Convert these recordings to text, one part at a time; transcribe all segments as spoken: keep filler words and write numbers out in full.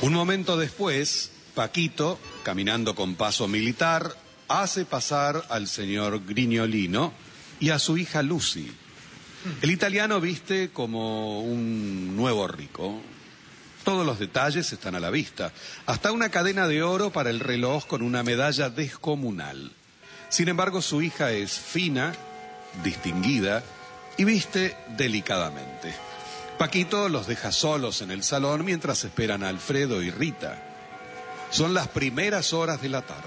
Un momento después, Paquito, caminando con paso militar, hace pasar al señor Grignolino y a su hija Lucy. El italiano viste como un nuevo rico. Todos los detalles están a la vista, hasta una cadena de oro para el reloj con una medalla descomunal. Sin embargo, su hija es fina, distinguida y viste delicadamente. Paquito los deja solos en el salón mientras esperan a Alfredo y Rita. Son las primeras horas de la tarde.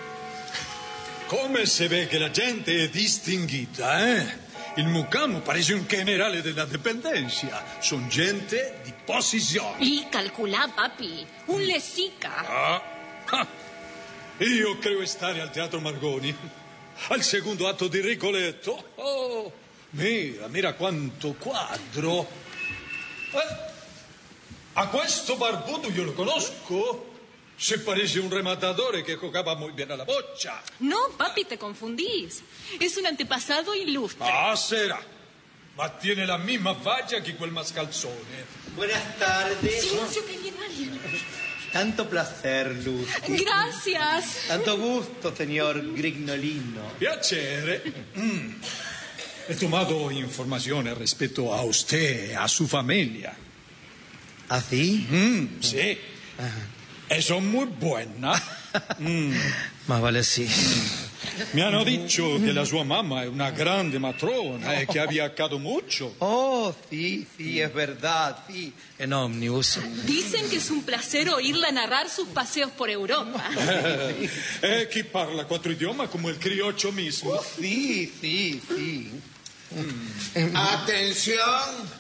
Come se ve che la gente è distinguita, eh? Il mucamo parece un generale della dipendenza. Son gente di posizione. Y calculá, papi, un lesica. Ah, ah. Io credo stare al Teatro Margoni, al secondo atto di Rigoletto. Oh, mira, mira quanto quadro. Eh, a questo barbuto io lo conosco. Se parece un rematador que jugaba muy bien a la bocha. No, papi, te confundís. Es un antepasado ilustre. Ah, será. Ma tiene la misma valla que quel mascalzone. Buenas tardes. Silencio, que viene alguien. Tanto placer, Luz. Gracias. Tanto gusto, señor Grignolino. Piacere. Mm. He tomado informaciones respecto a usted, a su familia. ¿Ah, sí? Mm, sí. Ajá. E son muy buenas. Mm. Más vale sí. Mi hanno dicho que la sua mamma è una grande matrona e che ha viajado mucho. Oh, sí, sí, es verdad, sí. En ómnibus. Dicen que es un placer oírla narrar sus paseos por Europa. E chi parla quattro idiomi come il crioccio mismo. Oh, sí, sí, sí. Mm. Atención,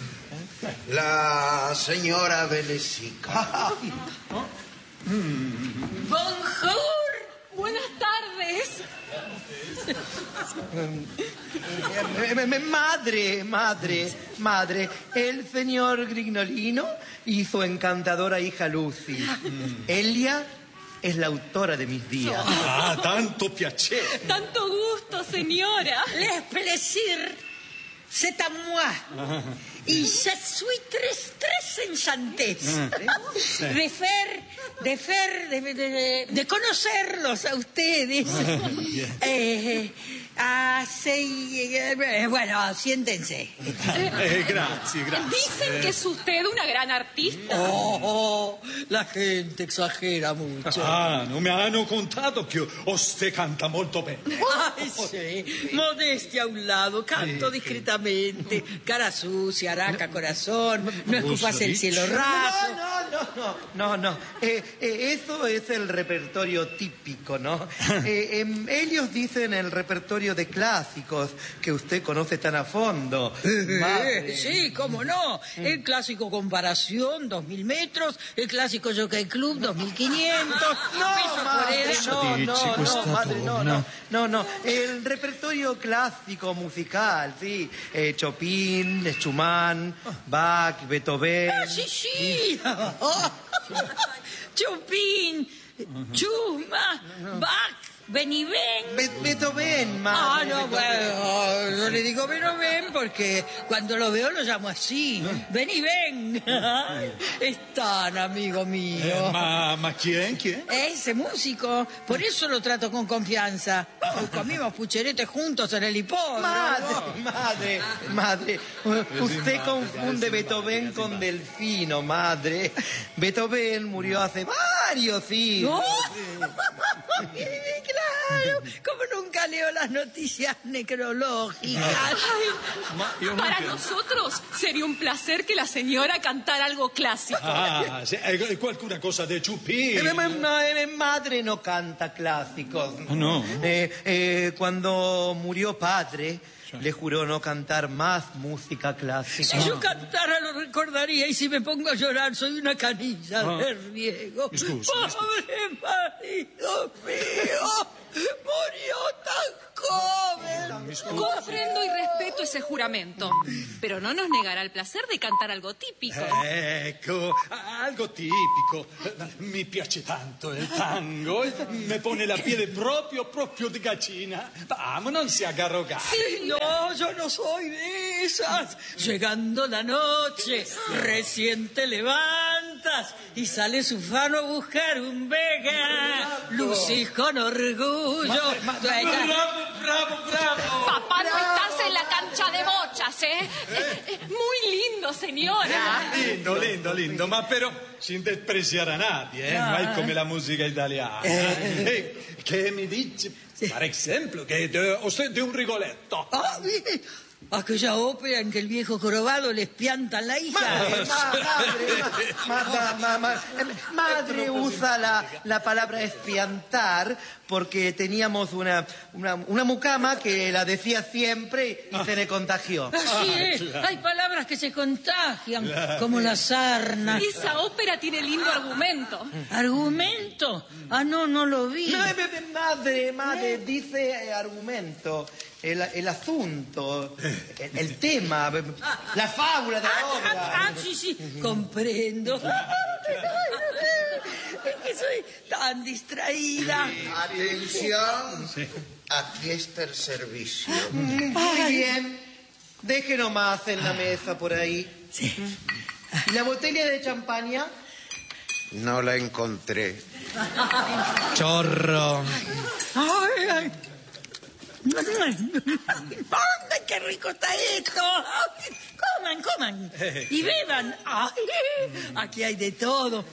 la señora Belesica. Bonjour, buenas tardes. Madre, madre, madre, el señor Grignolino y su encantadora hija Lucy. Elia es la autora de mis días. Ah, tanto piacere. Tanto gusto, señora. Les plaisir, c'est à moi. Y je suis très, très enchantée. De fer, de fer, de, de, de, de conocerlos a ustedes. eh, así, eh, bueno, siéntense. Eh, grazie, grazie. Dicen que es usted una gran artista. Oh, oh, la gente exagera mucho. Ah, non mi hanno contato che usted canta molto bene. Ay, sí. Modestia a un lado, canto discretamente, cara sucia, araca, corazón, no escupas el cielo raso. No, no, no, no, no. Eh, eh, eso es el repertorio típico, ¿no? Eh, eh, ellos dicen el repertorio de clásicos que usted conoce tan a fondo. Madre. Sí, cómo no. El clásico Comparación, dos mil metros. El clásico Jockey Club, dos mil quinientos. No, madre, no, no, no, questa madre, no, donna. no, no, no. El repertorio clásico musical, sí. Eh, Chopin, Schumann, Bach, Beethoven. Ah, sí, sí. Chopin, Schumann, Bach, ven y ven. Be- Beethoven, Ah, madre. no, Beethoven. bueno, yo le digo ven o ven porque cuando lo veo lo llamo así. Ven y ven. Es tan amigo mío. Eh, ma, ma chi è? Chi è? Ese músico, por eso lo trato con confianza. Oh, comimos pucheretes juntos en el hipódromo. Madre, madre, madre. Usted confunde Beethoven con Delfino, madre. Beethoven murió hace varios siglos. Oh, claro, como nunca leo las noticias necrológicas. Ay, para nosotros sería un placer que la señora cantara algo clásico. Ah, sì, eh, qualcuna cosa di Chupin. Eh, ma- ma- eh, madre no canta clásicos. No. Eh, eh, cuando murió padre, le juró no cantar más música clásica. Si yo cantara lo recordaría y si me pongo a llorar soy una canilla Ah. de riego. Scusi, Pobre marido mío, murió tan joven. Comprendo y respeto ese juramento, pero no nos negará el placer de cantar algo típico. Ecco, algo tipico. Mi piace tanto il tango. Mi pone la piel proprio, proprio di gallina. Vamos, non si haga rogar. Sí, no, yo no soy de esas. Llegando la noche, recién te levantas tantas y sale su fano a buscar un vega. Lucy con orgullo. Bravo, bravo, bravo. Papá, no estás en la cancha de bochas, ¿eh? ¿Eh? Muy lindo, señora. Lindo, lindo, lindo, ma però sin despreciare a nadie, eh? Mai come la musica italiana. Eh, che mi dice, per esempio, che de, usted de un Rigoletto. Ah, bien. Aquella ópera en que el viejo jorobado les piantan la hija. Madre, ma- madre, ma- ma- ma- madre usa la, la palabra espiantar porque teníamos una, una, una mucama que la decía siempre y se le contagió. Así es, hay palabras que se contagian, como la sarna. Esa ópera tiene lindo argumento. ¿Argumento? Ah, no, no lo vi. No, eh, eh, madre, madre, dice eh, argumento, el, el asunto, el, el tema, la fábula de la Ah, ah, obra. ah, sí, sí, comprendo. Es que soy tan distraída. Atención. Aquí está el servicio. Muy bien, deje nomás en la mesa por ahí. Sí. ¿Y la botella de champaña? No la encontré. Chorro. Ay, ay. ¡Ay, qué rico está esto! Coman, coman. Y beban. Ay, aquí hay de todo.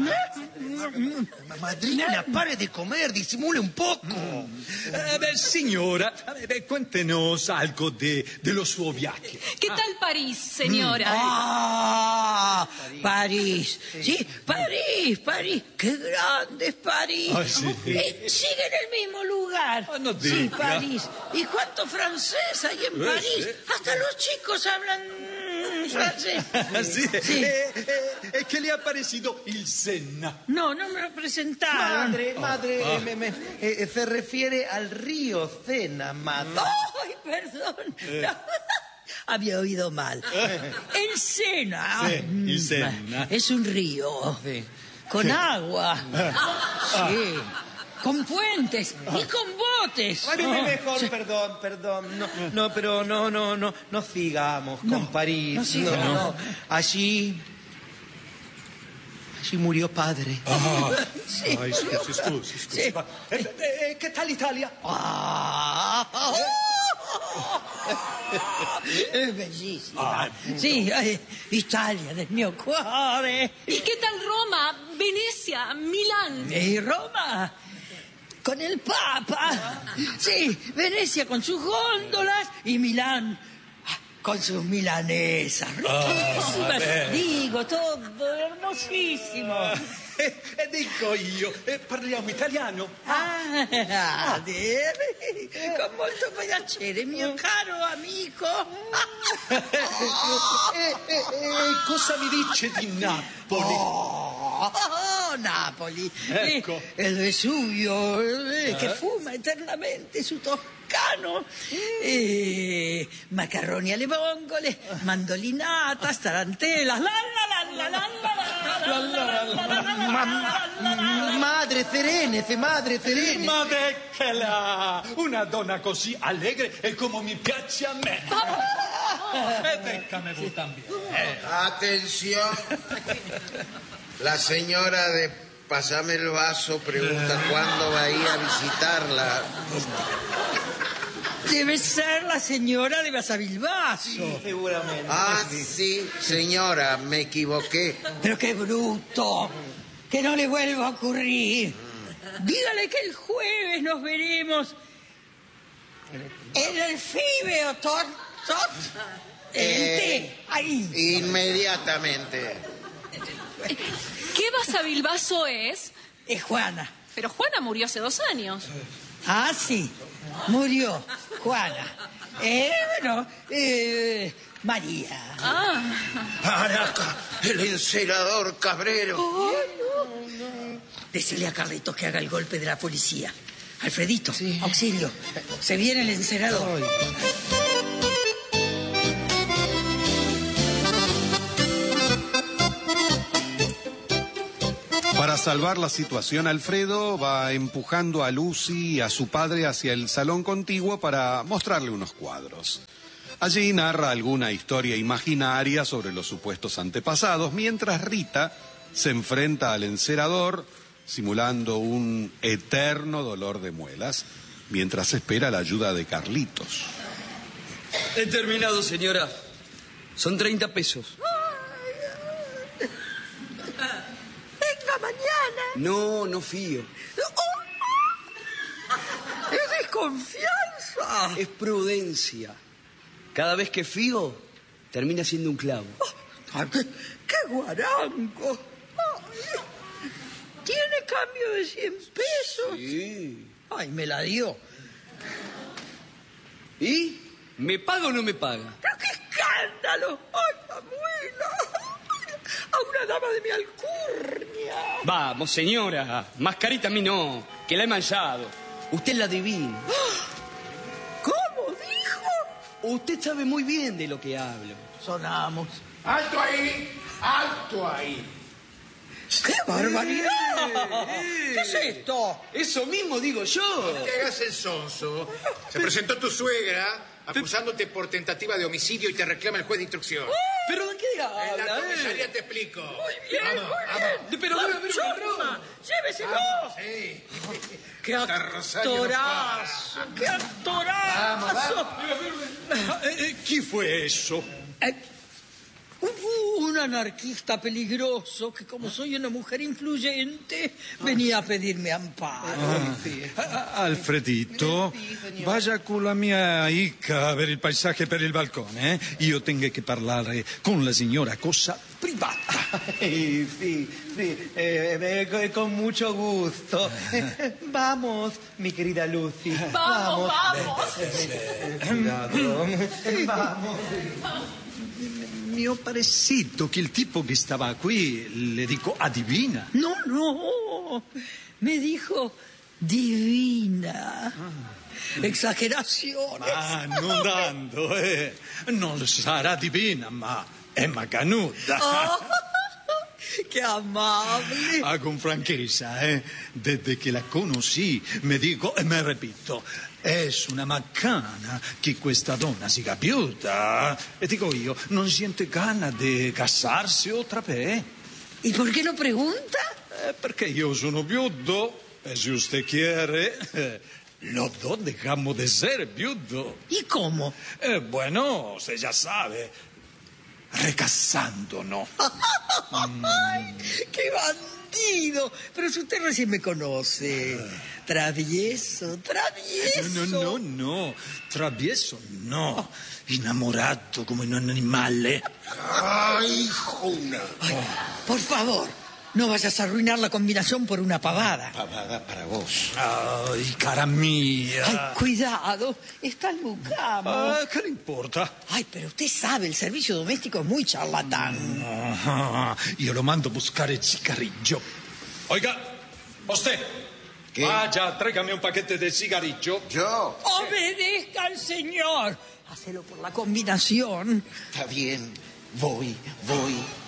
Madrina, pare de comer, disimule un poco. Eh, beh, signora, eh, beh, cuéntenos algo de, de lo suo viaje. ¿Qué tal París, señora? ¡Ah! París. Sí, París, París. ¡Qué grande es París! Ah, sí. Eh, sigue en el mismo lugar. Ah, no Sí, diga. París. ¿Y cuánto francés hay en Eh, París? sí. Hasta los chicos hablan mm, francés. Sì. Sí. E, e, e che le ha parecido il Senna? No, no me lo presentaron. Madre, madre, eh, me- me- eh, se refiere al río Sena, madre. ¡Ay, perdón! No, había oído mal. El Sena. Sí, el Sena. Es un río. Sí. Con agua. Sí. Con puentes y con botes. Ay, me- mejor, perdón, perdón. No, no, pero no, no, no, no sigamos con París. no sigamos. no. Allí, allí murió padre. Sí. Ai, scusi, scusi, scusi. Sì. Ma, e, e, che tal Italia? Ah, è bellissima. Sì, eh, Italia del mio cuore. ¿Y qué tal Roma, Venecia, Milán? E Roma con el Papa. Sí, Venecia con sus góndolas y Milán con sus milanesas. Riquísimas. Digo, todo hermosissimo. E, e dico io, e parliamo italiano? Ah, deve. Con molto piacere, mio caro amico. E, e, e cosa mi dice di Napoli? Oh, Napoli. Ecco. Eh, il Vesuvio, eh, che fuma eternamente su Toscano. E macarroni alle vongole, mandolinata, starantela. La la la la la la la la la la la. Ma- madre serenese, madre serenese. Ma eccola! Una donna così allegre e come mi piace a me. E beccame voi también. Atención. La señora de Pásame el vaso pregunta cuándo va a ir a visitarla. Debe ser la señora de Basavilbaso. Seguramente. Ah, sí, señora, me equivoqué. Pero qué bruto. Que no le vuelva a ocurrir. Dígale que el jueves nos veremos en el Fibeo Tot Tot. Eh, Ahí. Inmediatamente. ¿Qué Basavilbaso es? Es Juana. Pero Juana murió hace dos años. Ah, sí. Murió Juana. Eh, bueno, eh, María. Ah, Para acá, el encerador Cabrero. Decirle a Carlitos que haga el golpe de la policía. Alfredito, auxilio. Se viene el encerador. Para salvar la situación, Alfredo va empujando a Lucy y a su padre hacia el salón contiguo para mostrarle unos cuadros. Allí narra alguna historia imaginaria sobre los supuestos antepasados, mientras Rita se enfrenta al encerador, simulando un eterno dolor de muelas, mientras espera la ayuda de Carlitos. He terminado, señora. Son treinta pesos. Venga mañana. No, no fío. Es desconfianza. Es prudencia. Cada vez que fío, termina siendo un clavo. Ay, qué, qué guarango. Ay, ¿tiene cambio de cien pesos? Sí. Ay, me la dio. ¿Y? ¿Me paga o no me paga? ¡Pero qué escándalo! ¡Ay, abuela! A una dama de mi alcurnia. Vamos, señora. Mascarita a mí no, que la he manchado. Usted la adivina. ¿Cómo dijo? Usted sabe muy bien de lo que hablo. Sonamos. ¡Alto ahí! ¡Alto ahí! ¡Qué barbaridad! ¿Qué es esto? Eso mismo digo yo. No te hagas el sonso. Se presentó tu suegra acusándote por tentativa de homicidio y te reclama el juez de instrucción. ¿Pero de qué En habla? la eh? comisaría te explico. Muy bien, Vamos, muy vamos. bien. Pero, pero, pero, ¡Chusma! ¡Lléveselo! Sí. ¡Qué Hasta Rosario no actorazo! ¡Qué actorazo! Eh, eh, ¿Qué fue eso? Eh, hubo un anarquista peligroso que, como soy una mujer influyente, venía a pedirme amparo. Ah, Alfredito, vaya con la mia hija a ver il paesaggio per il balcone, eh? Io tengo che parlare con la signora, cosa privata. Ay, sí, sí, eh, eh, con mucho gusto. Vamos, mi querida Lucy. Vamos, vamos. Cuidado. Vamos. Mi ho parecito che il tipo che stava qui, le dico, adivina. No, no. Me dijo divina. Exageraciones. Ah, non dando, eh. Non sarà divina, ma è macanuda. Oh, ¡qué amable! Ah, con franchezza, eh. Desde che la conosci, mi dico e me repito, es una macana che questa donna si capiuta. E dico io, non siente gana di casarsi otra vez? ¿Y por qué no pregunta? Eh, perché io sono viudo, e se usted quiere, eh, los dos dejamos de ser viudo. ¿Y cómo? Eh, bueno, usted ya sabe, recasándonos. ¡Ay, qué bandido! Pero si usted recién me conoce. Travieso, travieso. No, no, no, no. Travieso, no. Innamorato come un animale. ¡Ay, Juna! Ay, por favor, no vayas a arruinar la combinación por una pavada. Pavada para vos. Ay, cara mía. Ay, cuidado, está el mucamo. Ah, ¿qué le importa? Ay, pero usted sabe, el servicio doméstico es muy charlatán. Ah, io lo mando a buscare il cigarrillo. Oiga, usted. ¿Qué? Vaya, tráigame un paquete de cigarrillo. ¿Yo? Obedezca al señor. Hacelo por la combinación. Está bien. Voy, voy.